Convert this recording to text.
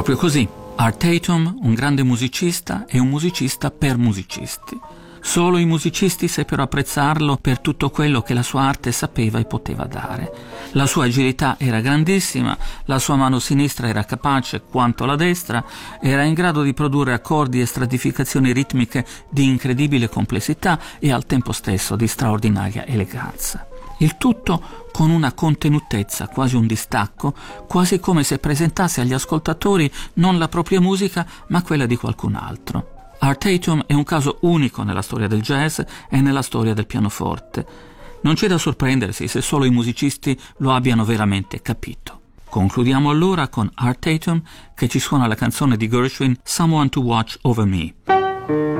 Proprio così, Art Tatum, un grande musicista e un musicista per musicisti. Solo i musicisti seppero apprezzarlo per tutto quello che la sua arte sapeva e poteva dare. La sua agilità era grandissima, la sua mano sinistra era capace quanto la destra, era in grado di produrre accordi e stratificazioni ritmiche di incredibile complessità e al tempo stesso di straordinaria eleganza. Il tutto con una contenutezza, quasi un distacco, quasi come se presentasse agli ascoltatori non la propria musica, ma quella di qualcun altro. Art Tatum è un caso unico nella storia del jazz e nella storia del pianoforte. Non c'è da sorprendersi se solo i musicisti lo abbiano veramente capito. Concludiamo allora con Art Tatum, che ci suona la canzone di Gershwin, Someone to Watch Over Me.